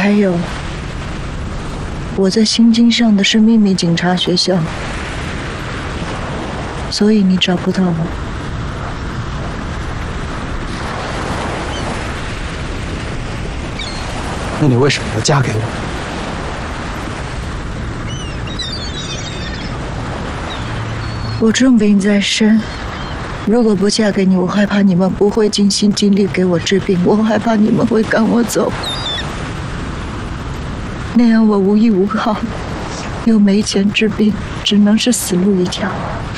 还有，我在新京上的是秘密警察学校，所以你找不到我。 那你为什么要嫁给我？ 我重病在身，如果不嫁给你，我害怕你们不会尽心尽力给我治病，我害怕你们会赶我走，那样我无依无靠，又没钱治病，只能是死路一条。